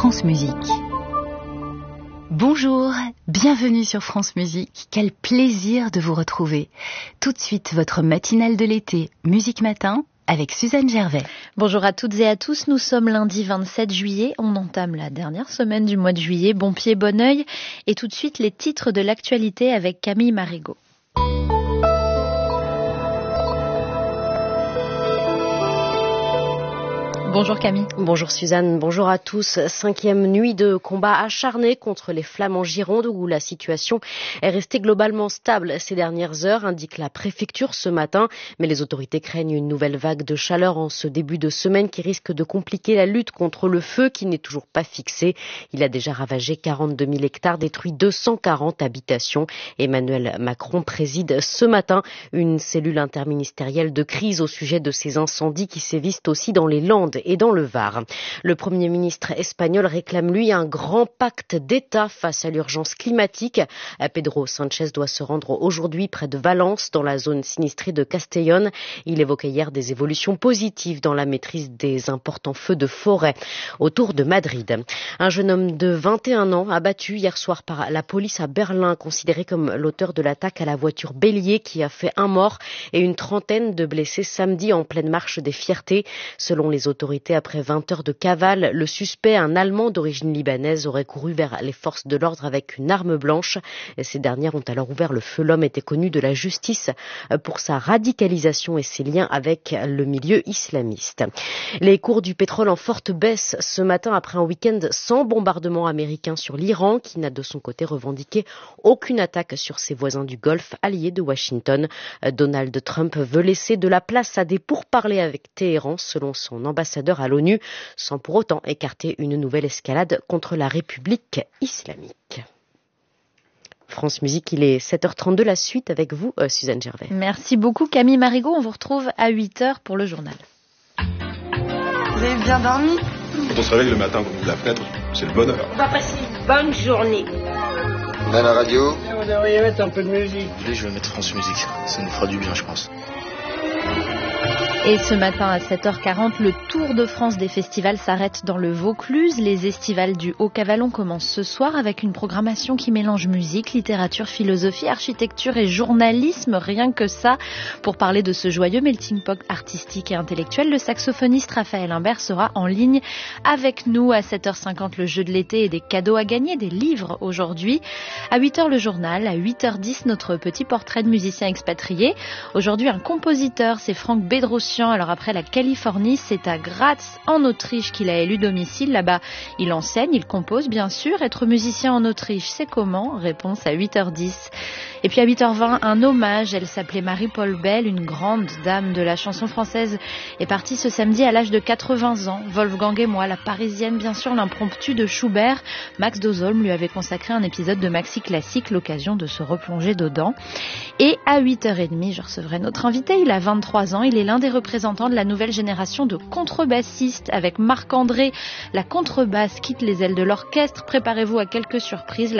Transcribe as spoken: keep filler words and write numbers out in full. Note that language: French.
France Musique. Bonjour, bienvenue sur France Musique, quel plaisir de vous retrouver. Tout de suite, votre matinale de l'été, Musique Matin, avec Suzanne Gervais. Bonjour à toutes et à tous, nous sommes lundi vingt-sept juillet, on entame la dernière semaine du mois de juillet, bon pied, bon oeil, et tout de suite les titres de l'actualité avec Camille Marigot. Bonjour Camille. Bonjour Suzanne, bonjour à tous. Cinquième nuit de combat acharné contre les flammes en Gironde où la situation est restée globalement stable ces dernières heures, indique la préfecture ce matin. Mais les autorités craignent une nouvelle vague de chaleur en ce début de semaine qui risque de compliquer la lutte contre le feu qui n'est toujours pas fixé. Il a déjà ravagé quarante-deux mille hectares, détruit deux cent quarante habitations. Emmanuel Macron préside ce matin une cellule interministérielle de crise au sujet de ces incendies qui sévissent aussi dans les Landes et dans le Var. Le Premier ministre espagnol réclame, lui, un grand pacte d'État face à l'urgence climatique. Pedro Sánchez doit se rendre aujourd'hui près de Valence, dans la zone sinistrée de Castellón. Il évoquait hier des évolutions positives dans la maîtrise des importants feux de forêt autour de Madrid. Un jeune homme de vingt et un ans abattu hier soir par la police à Berlin, considéré comme l'auteur de l'attaque à la voiture bélier qui a fait un mort et une trentaine de blessés samedi en pleine marche des Fiertés. Selon les autorités, après vingt heures de cavale, le suspect, un Allemand d'origine libanaise, aurait couru vers les forces de l'ordre avec une arme blanche. Ces dernières ont alors ouvert le feu. L'homme était connu de la justice pour sa radicalisation et ses liens avec le milieu islamiste. Les cours du pétrole en forte baisse ce matin après un week-end sans bombardement américain sur l'Iran, qui n'a de son côté revendiqué aucune attaque sur ses voisins du Golfe, alliés de Washington. Donald Trump veut laisser de la place à des pourparlers avec Téhéran, selon son ambassadeur à l'ONU, sans pour autant écarter une nouvelle escalade contre la République islamique. France Musique, il est sept heures trente-deux, la suite avec vous, euh, Suzanne Gervais. Merci beaucoup Camille Marigot, on vous retrouve à huit heures pour le journal. Vous avez bien dormi ? Quand on se réveille le matin au bout de la fenêtre, c'est le bonheur. On va passer une bonne journée. On a la radio ? Vous devriez mettre un peu de musique. Je vais mettre France Musique, ça nous fera du bien je pense. Et ce matin à sept heures quarante, le Tour de France des festivals s'arrête dans le Vaucluse. Les estivales du Haut-Cavallon commencent ce soir avec une programmation qui mélange musique, littérature, philosophie, architecture et journalisme. Rien que ça. Pour parler de ce joyeux melting pot artistique et intellectuel, le saxophoniste Raphaël Imbert sera en ligne avec nous à sept heures cinquante. Le jeu de l'été et des cadeaux à gagner, des livres aujourd'hui. À huit heures le journal, à huit heures dix notre petit portrait de musicien expatrié. Aujourd'hui un compositeur, c'est Franck Bedrosian. Alors après la Californie, c'est à Graz en Autriche qu'il a élu domicile. Là-bas, il enseigne, il compose bien sûr. Être musicien en Autriche, c'est comment ? Réponse à huit heures dix. Et puis à huit heures vingt, un hommage. Elle s'appelait Marie-Paul Bell, une grande dame de la chanson française, est partie ce samedi à l'âge de quatre-vingts ans. Wolfgang et moi, la Parisienne, bien sûr, l'impromptu de Schubert. Max Dozolm lui avait consacré un épisode de Maxi Classique, l'occasion de se replonger dedans. Et à huit heures trente, je recevrai notre invité. Il a vingt-trois ans, il est l'un des représentant de la nouvelle génération de contrebassistes. Avec Marc-André, la contrebasse quitte les ailes de l'orchestre. Préparez-vous à quelques surprises.